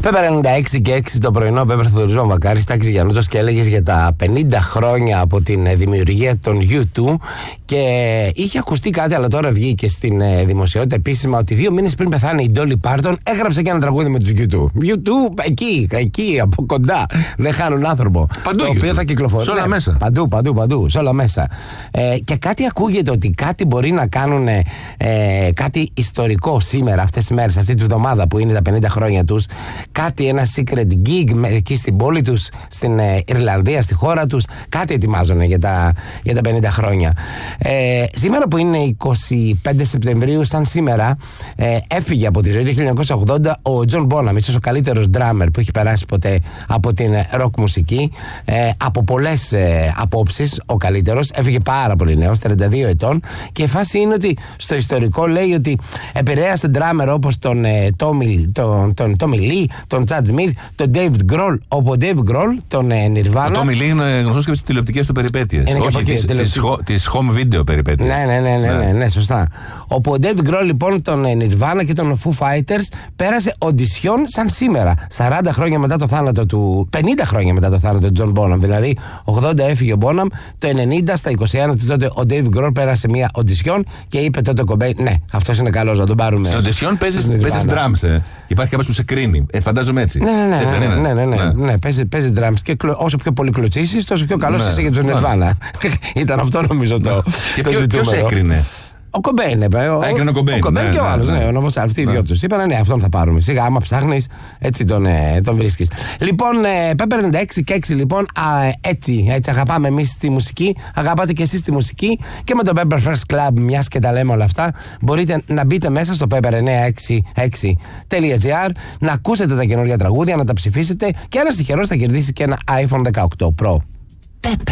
Πέπερ 96 και 6 το πρωινό, Πέπερ Θοδωρής Βαμβακάρης, Τάκης Γιαννούτος, και έλεγες για τα 50 χρόνια από την δημιουργία των U2 και είχε ακουστεί κάτι, αλλά τώρα βγήκε στην δημοσιότητα επίσημα ότι 2 μήνες πριν πεθάνει η Dolly Parton έγραψε και ένα τραγούδι με τους U2. U2 εκεί από κοντά, δεν χάνουν άνθρωπο. Παντού, το οποίο θα κυκλοφορεί. Σε όλα μέσα. Παντού, σε όλα μέσα. Και κάτι ακούγεται ότι κάτι μπορεί να κάνουν κάτι ιστορικό σήμερα, αυτές τις μέρες, αυτή τη βδομάδα που είναι τα 50 χρόνια τους. Κάτι, ένα secret gig εκεί στην πόλη τους, στην Ιρλανδία, στη χώρα τους. Κάτι ετοιμάζουν για τα 50 χρόνια. Σήμερα που είναι 25 Σεπτεμβρίου, σαν σήμερα, έφυγε από τη ζωή το 1980 ο Τζον Μπόναμ, ίσως ο καλύτερος drummer που έχει περάσει ποτέ από την rock μουσική. Από πολλές απόψεις ο καλύτερος. Έφυγε πάρα πολύ νέος, 32 ετών. Και η φάση είναι ότι στο ιστορικό λέει ότι επηρέασε drummer όπως τον Tommy Lee, τον Chad Smith, τον David Grohl. Ο Dave Grohl, τον Nirvana. Ο Tommy Lee είναι γνωστός και στις τηλεοπτικές του περιπέτειες. Όχι, τις home video περιπέτειες. Ναι, σωστά. Ο Dave Grohl λοιπόν τον Nirvana και τον Foo Fighters πέρασε οντισιόν σαν σήμερα. 40 χρόνια μετά το θάνατο του. 50 χρόνια μετά το θάνατο του John Bonham. Δηλαδή, 80 έφυγε ο Bonham, το 90 στα 21 του τότε ο Dave Grohl πέρασε μια οντισιόν και είπε τότε ο Cobain, ναι, αυτός είναι καλός, να τον πάρουμε. Στην οντισιόν παίζεις drums. Υπάρχει κάποιος που σε κρίνει. Φαντάζομαι έτσι. Ναι, παίζεις drums και όσο πιο πολύ κλωτσίσεις, τόσο πιο καλός είσαι για τον Nirvana. Ήταν αυτό νομίζω το ζητούμενο. Ποιος έκρινε? Ο Κομπέιν είπε. Έκανε ο Κομπέιν. Ο Κομπέιν και ο άλλος, ο Νοβοσάρ. Αυτοί οι δυο τους. Είπανε ναι, αυτόν θα πάρουμε. Σιγά, άμα ψάχνεις, έτσι τον βρίσκεις. Λοιπόν, Πέπερ 96 και 6, λοιπόν, έτσι αγαπάμε εμείς τη μουσική. Αγαπάτε και εσείς τη μουσική. Και με το Pepper First Club, μιας και τα λέμε όλα αυτά, μπορείτε να μπείτε μέσα στο pepper966.gr, να ακούσετε τα καινούργια τραγούδια, να τα ψηφίσετε και ένας τυχερός θα κερδίσει και ένα iPhone 18 Pro.